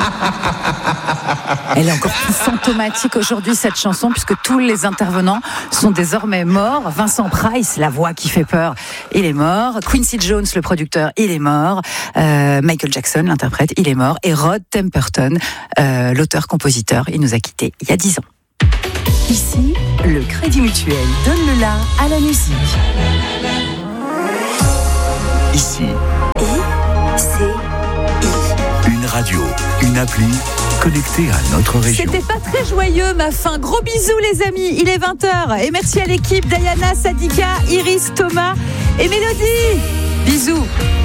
Elle est encore plus symptomatique aujourd'hui, cette chanson, puisque tous les intervenants sont désormais morts. Vincent Price, la voix qui fait peur, il est mort. Quincy Jones, le producteur, il est mort. Michael Jackson, l'interprète, il est mort. Et Rod Temperton, l'auteur-compositeur, il nous a quittés il y a 10 ans. Ici, le Crédit Mutuel donne le la à la musique. Ici, une radio, une appli connectée à notre région. C'était pas très joyeux, ma fin. Gros bisous, les amis. Il est 20h. Et merci à l'équipe Diana, Sadika, Iris, Thomas et Mélodie. Bisous.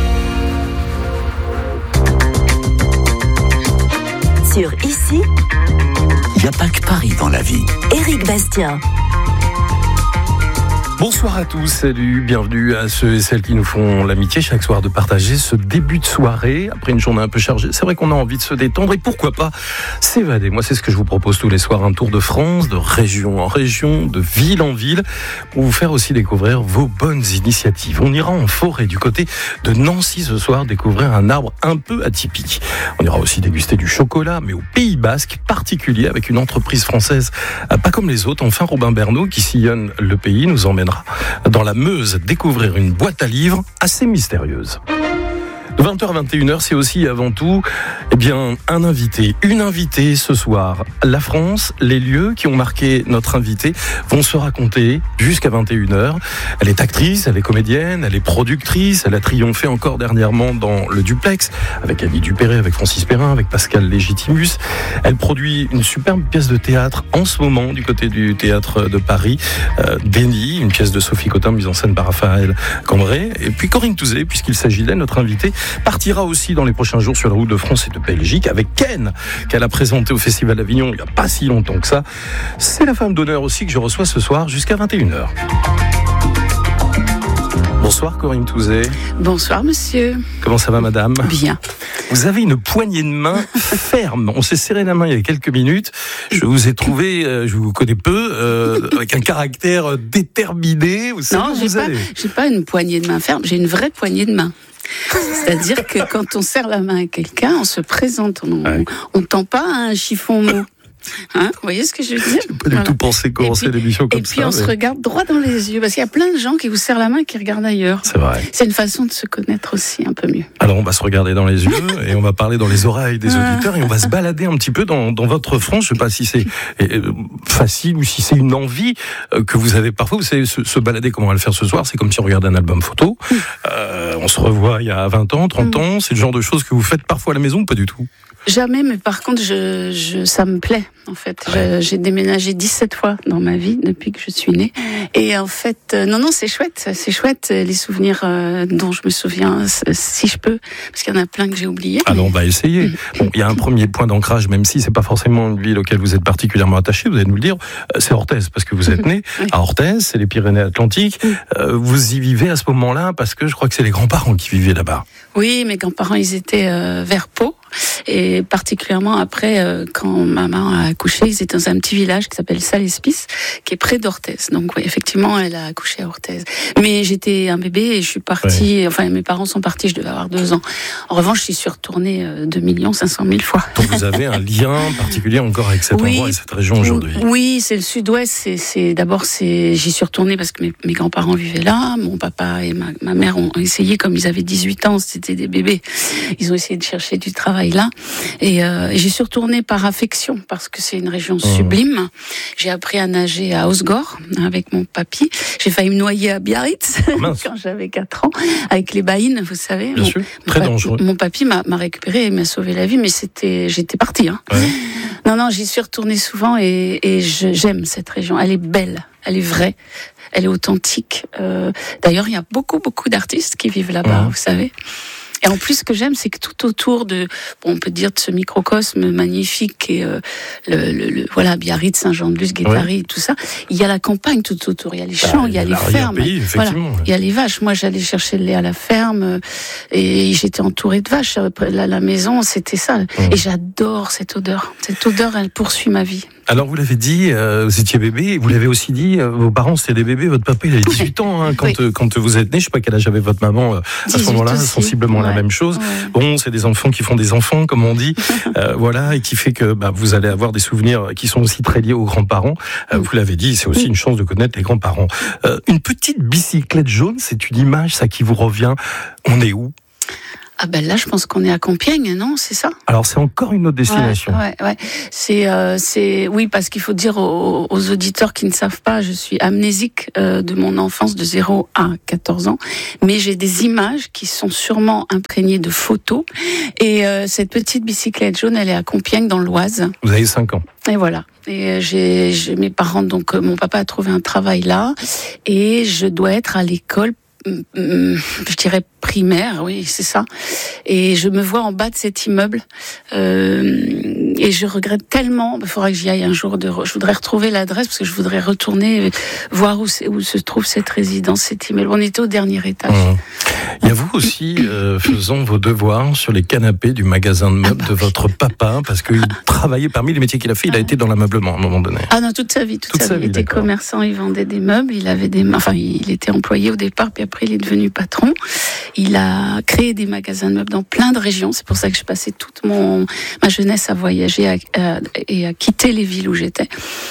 Sur Ici, Il n'y a pas que Paris dans la vie. Éric Bastien. Bonsoir à tous, salut, bienvenue à ceux et celles qui nous font l'amitié chaque soir de partager ce début de soirée après une journée un peu chargée. C'est vrai qu'on a envie de se détendre et pourquoi pas s'évader. Moi, c'est ce que je vous propose tous les soirs, un tour de France, de région en région, de ville en ville, pour vous faire aussi découvrir vos bonnes initiatives. On ira en forêt du côté de Nancy ce soir, découvrir un arbre un peu atypique. On ira aussi déguster du chocolat, mais au Pays Basque, particulier avec une entreprise française pas comme les autres. Enfin, Robin Bernot, qui sillonne le pays, nous emmènera dans la Meuse découvrir une boîte à livres assez mystérieuse. De 20h à 21h, c'est aussi et avant tout un invité, une invitée ce soir. La France, les lieux qui ont marqué notre invité vont se raconter jusqu'à 21h. Elle est actrice, elle est comédienne, elle est productrice, elle a triomphé encore dernièrement dans Le Duplex, avec Annie Dupéré, avec Francis Perrin, avec Pascal Légitimus. Elle produit une superbe pièce de théâtre en ce moment du côté du théâtre de Paris, Déni, une pièce de Sophie Cotin mise en scène par Raphaël Cambray. Et puis Corinne Touzé, puisqu'il s'agit d'elle, notre invitée, partira aussi dans les prochains jours sur la route de France et de Belgique avec Ken, qu'elle a présenté au Festival d'Avignon il n'y a pas si longtemps que ça. C'est la femme d'honneur aussi que je reçois ce soir jusqu'à 21h. Bonsoir Corinne Touzé. Bonsoir monsieur. Comment ça va madame ? Bien. Vous avez une poignée de main ferme. On s'est serré la main il y a quelques minutes. Je vous ai trouvé, je vous connais peu, avec un caractère déterminé. Vous savez non, j'ai pas une poignée de main ferme, j'ai une vraie poignée de main. C'est-à-dire que quand on serre la main à quelqu'un, on se présente, on tend pas à un chiffon mou. Hein, vous voyez ce que je veux dire ? J'ai pas du tout pensé commencer l'émission comme ça. Et puis on se regarde droit dans les yeux, parce qu'il y a plein de gens qui vous serrent la main et qui regardent ailleurs. C'est vrai. C'est une façon de se connaître aussi un peu mieux. Alors on va se regarder dans les yeux et on va parler dans les oreilles des auditeurs et on va se balader un petit peu dans votre France. Je sais pas si c'est facile ou si c'est une envie que vous avez parfois. Vous savez, se balader, comment on va le faire ce soir, c'est comme si on regardait un album photo. On se revoit il y a 20 ans, 30 ans. C'est le genre de choses que vous faites parfois à la maison ou pas du tout ? Jamais, mais par contre, ça me plaît, en fait. Ouais. J'ai déménagé 17 fois dans ma vie, depuis que je suis née. Et en fait, non, c'est chouette, les souvenirs dont je me souviens, si je peux, parce qu'il y en a plein que j'ai oubliés. Alors, on va essayer. Bon, il y a un premier point d'ancrage, même si c'est pas forcément une ville auquel vous êtes particulièrement attaché, vous allez nous le dire, c'est Orthez, parce que vous êtes né à Orthez, c'est les Pyrénées-Atlantiques. Vous y vivez à ce moment-là, parce que je crois que c'est les grands-parents qui vivaient là-bas. Oui, mes grands-parents, ils étaient vers Pau. Et particulièrement après, quand maman a accouché, ils étaient dans un petit village qui s'appelle Salespis, qui est près d'Orthez. Donc oui, effectivement, elle a accouché à Orthez. Mais j'étais un bébé et je suis partie, enfin mes parents sont partis, je devais avoir 2 ans. En revanche, j'y suis retournée 2 500 000 fois. Donc vous avez un lien particulier encore avec cet endroit et cette région aujourd'hui. Oui, c'est le sud-ouest. J'y suis retournée parce que mes grands-parents vivaient là. Mon papa et ma mère ont essayé, comme ils avaient 18 ans, c'était des bébés. Ils ont essayé de chercher du travail là. Et j'y suis retournée par affection parce que c'est une région sublime. J'ai appris à nager à Osgore avec mon papy. J'ai failli me noyer à Biarritz quand j'avais 4 ans avec les baïnes, vous savez. Bien sûr, très dangereux. Mon papy m'a récupéré et m'a sauvé la vie, mais j'étais partie. Hein. Ouais. Non, j'y suis retournée souvent et j'aime cette région. Elle est belle, elle est vraie, elle est authentique. D'ailleurs, il y a beaucoup d'artistes qui vivent là-bas, vous savez. Et en plus, ce que j'aime, c'est que tout autour on peut dire de ce microcosme magnifique et voilà, Biarritz, Saint-Jean-de-Luz, Guétary, tout ça, il y a la campagne tout autour, il y a les champs, il y a les fermes, voilà, il y a les vaches. Moi, j'allais chercher le lait à la ferme et j'étais entourée de vaches. La maison, c'était ça. Et j'adore cette odeur. Cette odeur, elle poursuit ma vie. Alors, vous l'avez dit, vous étiez bébé, vous l'avez aussi dit, vos parents c'était des bébés, votre papa il avait 18 ans hein, quand vous êtes né, je sais pas quel âge avait votre maman à ce moment-là, aussi. Sensiblement la même chose. Ouais. Bon, c'est des enfants qui font des enfants, comme on dit, voilà, et qui fait que vous allez avoir des souvenirs qui sont aussi très liés aux grands-parents. Vous l'avez dit, c'est aussi une chance de connaître les grands-parents. Une petite bicyclette jaune, c'est une image, ça qui vous revient. On est où ? Ah ben là, je pense qu'on est à Compiègne, non ? C'est ça ? Alors c'est encore une autre destination. Ouais. C'est oui, parce qu'il faut dire aux auditeurs qui ne savent pas, je suis amnésique de mon enfance de 0 à 14 ans, mais j'ai des images qui sont sûrement imprégnées de photos. Et cette petite bicyclette jaune, elle est à Compiègne dans l'Oise. Vous avez 5 ans. Et voilà. Et j'ai mes parents, donc mon papa a trouvé un travail là, et je dois être à l'école. Je dirais primaire, oui, c'est ça. Et je me vois en bas de cet immeuble. Et je regrette tellement. Il faudra que j'y aille un jour. Je voudrais retrouver l'adresse parce que je voudrais retourner voir où se trouve cette résidence, cet immeuble. On était au dernier étage. Il y a vous aussi faisant vos devoirs sur les canapés du magasin de meubles de votre papa, parce qu'il travaillait parmi les métiers qu'il a fait. Il a été dans l'ameublement à un moment donné. Ah non, toute sa vie. Il était commerçant, il vendait des meubles. Il était employé au départ, puis après il est devenu patron. Il a créé des magasins de meubles dans plein de régions. C'est pour ça que je passais toute ma jeunesse à voyager et à quitter les villes où j'étais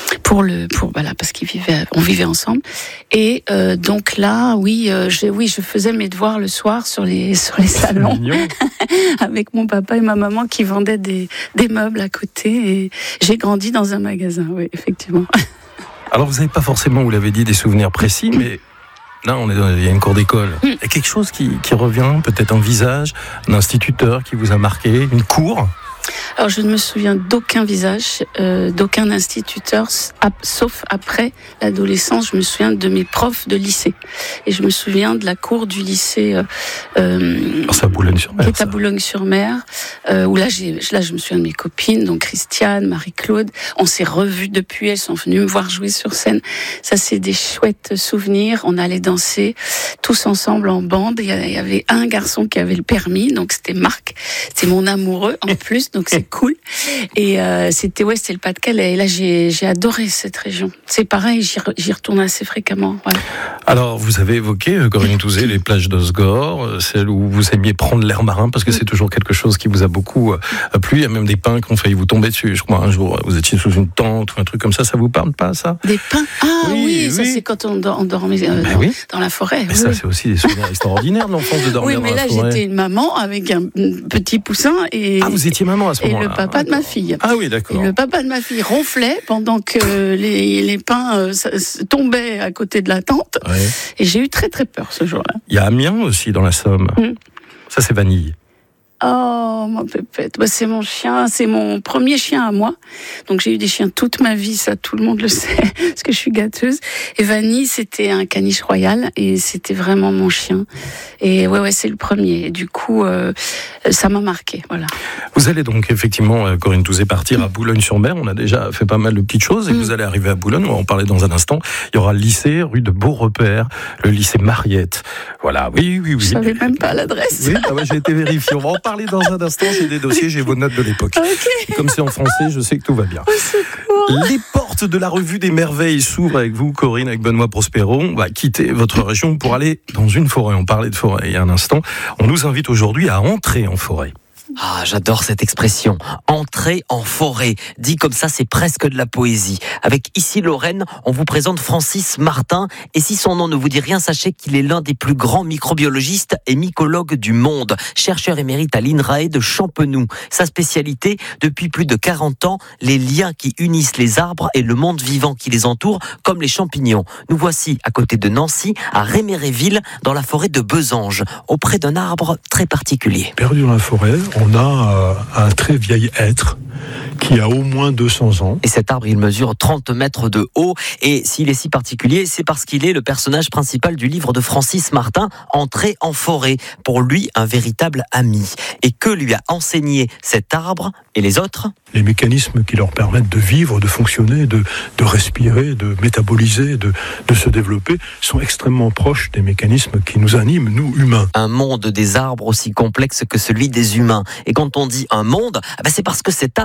parce on vivait ensemble. Et donc là, je faisais mes devoirs le soir sur les salons avec mon papa et ma maman qui vendaient des meubles à côté. Et j'ai grandi dans un magasin, oui, effectivement. Alors vous n'avez pas forcément, vous l'avez dit, des souvenirs précis, mais là, il y a une cour d'école. Il y a quelque chose qui revient, peut-être un visage, un instituteur qui vous a marqué, une cour. Alors, je ne me souviens d'aucun visage, d'aucun instituteur, sauf après l'adolescence. Je me souviens de mes profs de lycée. Et je me souviens de la cour du lycée... c'est à Boulogne-sur-Mer. Qui est à Boulogne-sur-Mer, où là, je me souviens de mes copines, donc Christiane, Marie-Claude. On s'est revus depuis, elles sont venues me voir jouer sur scène. Ça, c'est des chouettes souvenirs. On allait danser tous ensemble en bande. Il y avait un garçon qui avait le permis, donc c'était Marc. C'était mon amoureux, en plus. Donc c'est cool. Et c'était le Pas-de-Calais. Et là, j'ai adoré cette région. C'est pareil, j'y retourne assez fréquemment. Ouais. Alors, vous avez évoqué, Corinne Touzé, les plages d'Osgore, celles où vous aimiez prendre l'air marin, parce que c'est toujours quelque chose qui vous a beaucoup plu. Il y a même des pins qui ont failli vous tomber dessus. Je crois un jour, vous étiez sous une tente ou un truc comme ça. Ça vous parle pas, ça ? Des pins ? Ah oui, ça c'est quand on dormait dans la forêt. Mais ça, c'est aussi des souvenirs extraordinaires de l'enfance de dormir dans la forêt. Oui, mais là, j'étais une maman avec un petit poussin. Ah, vous étiez maman à ce moment-là ? Et le papa de ma fille. Ah oui, d'accord. Et le papa de ma fille ronflait pendant que les pins tombaient à côté de la tente. Ouais. Et j'ai eu très très peur ce jour-là. Il y a Amiens aussi dans la Somme. Ça, c'est Vanille. Oh, ma pépette, c'est mon chien, c'est mon premier chien à moi. Donc j'ai eu des chiens toute ma vie, ça tout le monde le sait, parce que je suis gâteuse. Et Vanille, c'était un caniche royal et c'était vraiment mon chien. Et ouais, c'est le premier. Et du coup, ça m'a marqué, voilà. Vous allez donc effectivement, Corinne Touzé, partir à Boulogne-sur-Mer. On a déjà fait pas mal de petites choses et vous allez arriver à Boulogne. On va en parler dans un instant. Il y aura le lycée rue de Beaurepaire, le lycée Mariette. Voilà, oui. Je savais même pas l'adresse. Oui, j'ai été vérifié. On va en parler dans un instant. J'ai des dossiers, j'ai vos notes de l'époque. Okay. Comme c'est en français, je sais que tout va bien. Les portes de la revue des merveilles s'ouvrent avec vous, Corinne, avec Benoît Prospero. On va quitter votre région pour aller dans une forêt. On parlait de forêt il y a un instant. On nous invite aujourd'hui à entrer en forêt. Ah, j'adore cette expression. Entrer en forêt. Dit comme ça, c'est presque de la poésie. Avec Ici Lorraine, on vous présente Francis Martin. Et si son nom ne vous dit rien, sachez qu'il est l'un des plus grands microbiologistes et mycologues du monde. Chercheur émérite à l'INRAE de Champenoux. Sa spécialité, depuis plus de 40 ans, les liens qui unissent les arbres et le monde vivant qui les entoure, comme les champignons. Nous voici à côté de Nancy, à Réméréville, dans la forêt de Besange, auprès d'un arbre très particulier. Perdu dans la forêt, on a un très vieil hêtre qui a au moins 200 ans. Et cet arbre, il mesure 30 mètres de haut. Et s'il est si particulier, c'est parce qu'il est le personnage principal du livre de Francis Martin, Entrer en forêt. Pour lui, un véritable ami. Et que lui a enseigné cet arbre et les autres ? Les mécanismes qui leur permettent de vivre, de fonctionner, de respirer, de métaboliser, de se développer, sont extrêmement proches des mécanismes qui nous animent, nous, humains. Un monde des arbres aussi complexe que celui des humains. Et quand on dit un monde, c'est parce que cet arbre, comme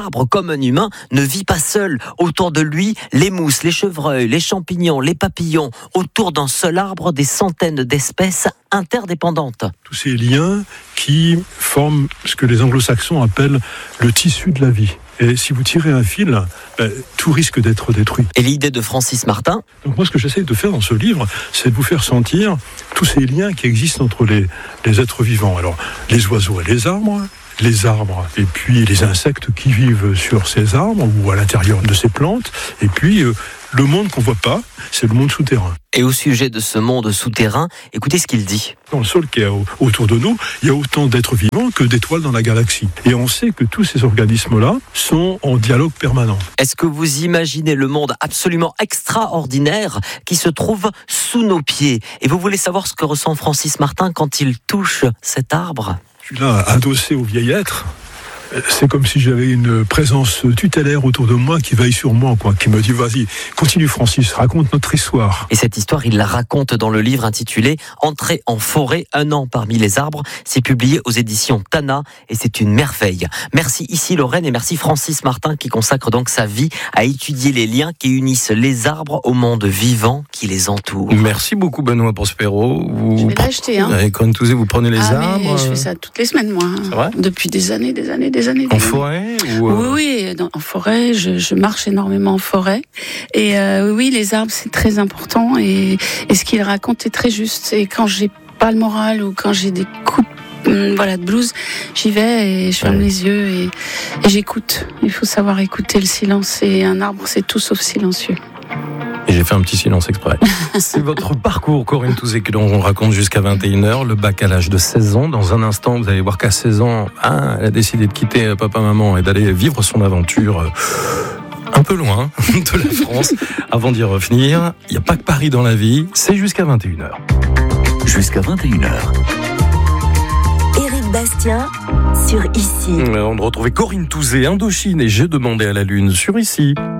comme un humain, ne vit pas seul. Autour de lui, les mousses, les chevreuils, les champignons, les papillons. Autour d'un seul arbre, des centaines d'espèces interdépendantes. Tous ces liens qui forment ce que les anglo-saxons appellent le tissu de la vie. Et si vous tirez un fil, tout risque d'être détruit. Et l'idée de Francis Martin? Donc moi, ce que j'essaie de faire dans ce livre, c'est de vous faire sentir tous ces liens qui existent entre les êtres vivants. Alors, les oiseaux et les arbres et puis les insectes qui vivent sur ces arbres ou à l'intérieur de ces plantes, et puis le monde qu'on voit pas, c'est le monde souterrain. Et au sujet de ce monde souterrain, écoutez ce qu'il dit. Dans le sol qui est autour de nous, il y a autant d'êtres vivants que d'étoiles dans la galaxie. Et on sait que tous ces organismes-là sont en dialogue permanent. Est-ce que vous imaginez le monde absolument extraordinaire qui se trouve sous nos pieds? Et vous voulez savoir ce que ressent Francis Martin quand il touche cet arbre? Je suis là, adossé au vieil être. C'est comme si j'avais une présence tutélaire autour de moi qui veille sur moi, qui me dit vas-y, continue Francis, raconte notre histoire. Et cette histoire, il la raconte dans le livre intitulé Entrer en forêt, 1 an parmi les arbres. C'est publié aux éditions Tana et c'est une merveille. Merci ici Lorraine et merci Francis Martin qui consacre donc sa vie à étudier les liens qui unissent les arbres au monde vivant qui les entoure. Merci beaucoup Benoît Prospero. Je vais l'acheter. Avec Corinne-Touzé, vous prenez les arbres. Je fais ça toutes les semaines moi. C'est vrai ? Depuis des années. En forêt Oui, en forêt, je marche énormément en forêt. Et oui, les arbres, c'est très important. Et ce qu'il raconte est très juste. Et quand j'ai pas le moral ou quand j'ai des coups de blues, j'y vais et je ferme les yeux et j'écoute. Il faut savoir écouter le silence. Et un arbre, c'est tout sauf silencieux. Et j'ai fait un petit silence exprès. C'est votre parcours, Corinne Touzé, que l'on raconte jusqu'à 21h. Le bac à l'âge de 16 ans. Dans un instant, vous allez voir qu'à 16 ans, elle a décidé de quitter papa-maman et d'aller vivre son aventure un peu loin de la France. Avant d'y revenir, il n'y a pas que Paris dans la vie. C'est jusqu'à 21h. Jusqu'à 21h. Éric Bastien sur Ici. On retrouve Corinne Touzé, Indochine et J'ai demandé à la Lune sur Ici.